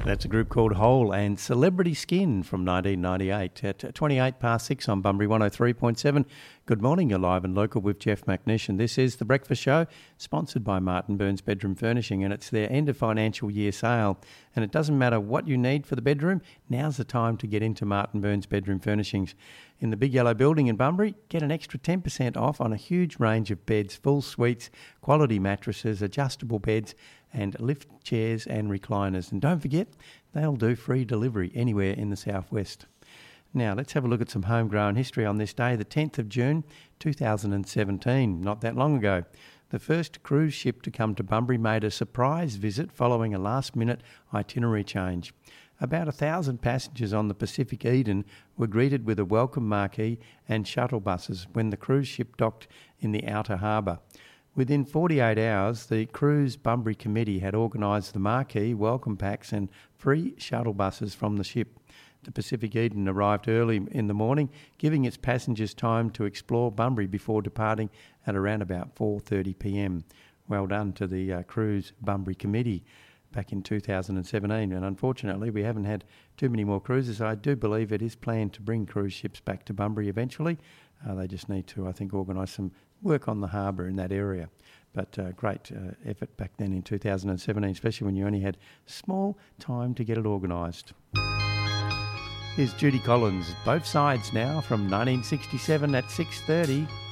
That's a group called Hole and Celebrity Skin from 1998 at 28 past 6 on Bunbury 103.7. Good morning, you're live and local with Jeff McNish, and this is The Breakfast Show, sponsored by Martin Burns Bedroom Furnishing, and it's their end of financial year sale. And it doesn't matter what you need for the bedroom, now's the time to get into Martin Burns Bedroom Furnishings. In the Big Yellow Building in Bunbury, get an extra 10% off on a huge range of beds, full suites, quality mattresses, adjustable beds, and lift chairs and recliners. And don't forget, they'll do free delivery anywhere in the southwest. Now, let's have a look at some homegrown history on this day, the 10th of June, 2017, not that long ago. The first cruise ship to come to Bunbury made a surprise visit following a last-minute itinerary change. About 1,000 passengers on the Pacific Eden were greeted with a welcome marquee and shuttle buses when the cruise ship docked in the outer harbour. Within 48 hours, the Cruise Bunbury Committee had organised the marquee, welcome packs and free shuttle buses from the ship. The Pacific Eden arrived early in the morning, giving its passengers time to explore Bunbury before departing at around about 4:30pm. Well done to the Cruise Bunbury Committee back in 2017, and unfortunately we haven't had too many more cruises. I do believe it is planned to bring cruise ships back to Bunbury eventually. They just need to, I think, organise some work on the harbour in that area. But great effort back then in 2017, especially when you only had small time to get it organised. Here's Judy Collins, Both Sides now, from 1967 at 6:30.